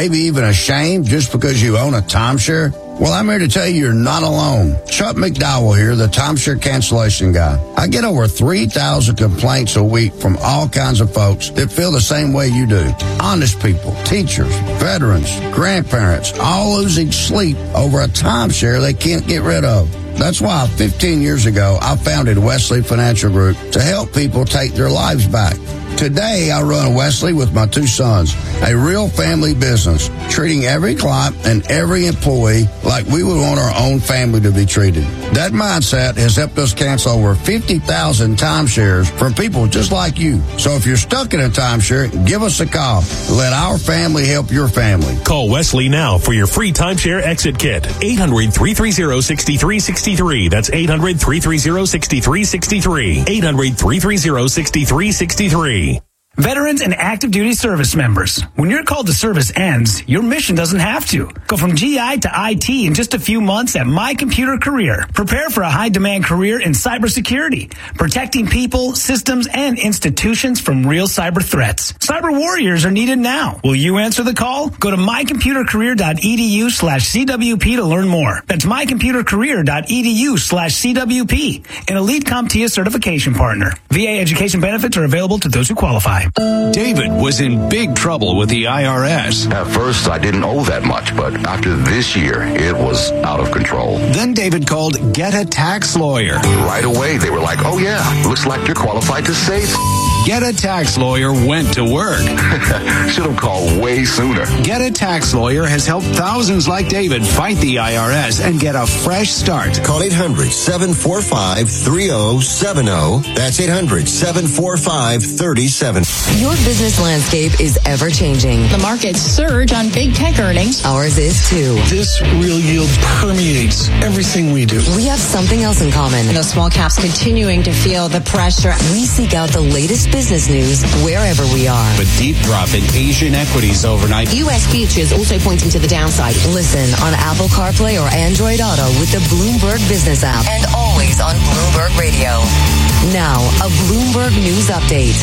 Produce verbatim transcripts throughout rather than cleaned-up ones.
maybe even ashamed just because you own a timeshare? Well, I'm here to tell you you're not alone. Chuck McDowell here, the timeshare cancellation guy. I get over three thousand complaints a week from all kinds of folks that feel the same way you do. Honest people, teachers, veterans, grandparents, all losing sleep over a timeshare they can't get rid of. That's why fifteen years ago, I founded Wesley Financial Group to help people take their lives back. Today, I run Wesley with my two sons, a real family business, treating every client and every employee like we would want our own family to be treated. That mindset has helped us cancel over fifty thousand timeshares from people just like you. So if you're stuck in a timeshare, give us a call. Let our family help your family. Call Wesley now for your free timeshare exit kit. eight hundred, three three zero, six three six three. That's eight hundred, three three zero, six three six three. eight hundred, three three zero, six three six three. Veterans and active duty service members, when your call to service ends, your mission doesn't have to. Go from G I to I T in just a few months at My Computer Career. Prepare for a high-demand career in cybersecurity, protecting people, systems, and institutions from real cyber threats. Cyber warriors are needed now. Will you answer the call? Go to mycomputercareer.edu slash CWP to learn more. That's mycomputercareer.edu slash CWP, an Elite CompTIA certification partner. V A education benefits are available to those who qualify. David was in big trouble with the I R S. At first, I didn't owe that much, but after this year, it was out of control. Then David called Get a Tax Lawyer. Right away, they were like, oh yeah, looks like you're qualified to save. Get a Tax Lawyer went to work. Should have called way sooner. Get a Tax Lawyer has helped thousands like David fight the I R S and get a fresh start. Call eight hundred, seven four five, three oh seven oh. That's eight hundred, seven four five, three oh seven oh. Your business landscape is ever-changing. The markets surge on big tech earnings. Ours is too. This real yield permeates everything we do. We have something else in common. Those small caps continuing to feel the pressure. We seek out the latest business news wherever we are. A deep drop in Asian equities overnight. U S futures also pointing to the downside. Listen on Apple CarPlay or Android Auto with the Bloomberg Business app. And always on Bloomberg Radio. Now, a Bloomberg News Update.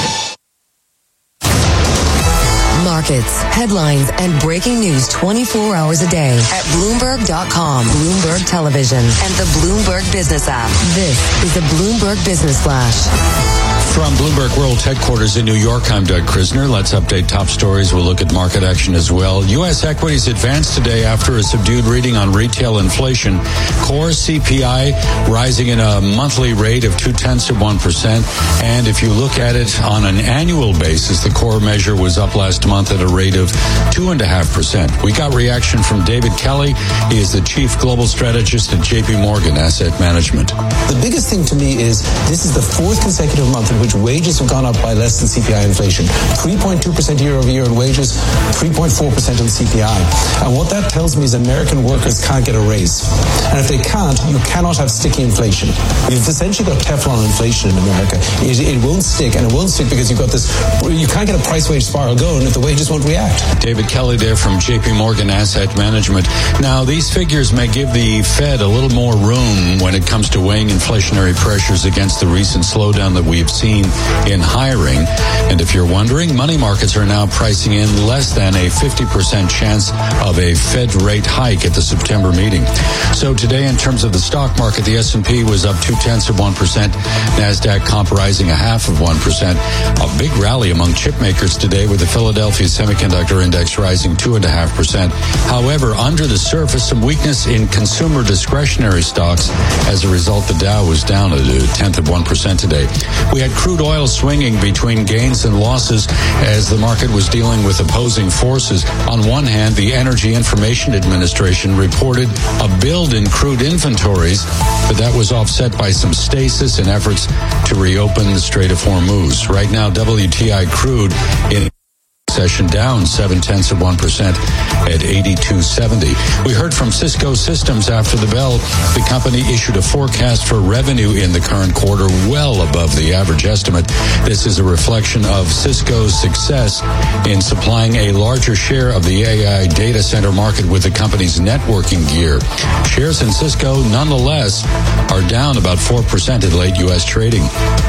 Markets, headlines, and breaking news twenty-four hours a day at Bloomberg dot com, Bloomberg Television, and the Bloomberg Business app. This is the Bloomberg Business Flash. From Bloomberg World Headquarters in New York, I'm Doug Krisner. Let's update top stories. We'll look at market action as well. U S equities advanced today after a subdued reading on retail inflation. Core C P I rising in a monthly rate of two-tenths of one percent. And if you look at it on an annual basis, the core measure was up last month at a rate of two point five percent. We got reaction from David Kelly. He is the Chief Global Strategist at J P Morgan Asset Management. The biggest thing to me is this is the fourth consecutive month in which wages have gone up by less than C P I inflation. three point two percent year over year in wages, three point four percent on C P I. And what that tells me is American workers can't get a raise. And if they can't, you cannot have sticky inflation. We've essentially got Teflon inflation in America. It, it won't stick, and it won't stick because you've got this, you can't get a price wage spiral going if the wages won't react. David Kelly there from J P Morgan Asset Management. Now, these figures may give the Fed a little more room when it comes to weighing inflationary pressures against the recent slowdown that we've seen in hiring. And if you're wondering, money markets are now pricing in less than a fifty percent chance of a Fed rate hike at the September meeting. So today, in terms of the stock market, the S and P was up two-tenths of one percent. NASDAQ comp rising a half of one percent. A big rally among chip makers today with the Philadelphia Semiconductor Index rising two point five percent. However, under the surface, some weakness in consumer discretionary stocks. As a result, the Dow was down a tenth of one percent today. We had crude oil swinging between gains and losses as the market was dealing with opposing forces. On one hand, the Energy Information Administration reported a build in crude inventories, but that was offset by some stasis in efforts to reopen the Strait of Hormuz. Right now, W T I crude in session down seven-tenths of one percent at eighty-two seventy. We heard from Cisco Systems after the bell. The company issued a forecast for revenue in the current quarter well above the average estimate. This is a reflection of Cisco's success in supplying a larger share of the A I data center market with the company's networking gear. Shares in Cisco, nonetheless, are down about four percent in late U S trading.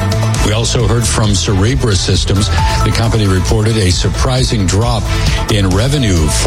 We also heard from Cerebras Systems. The company reported a surprising drop in revenue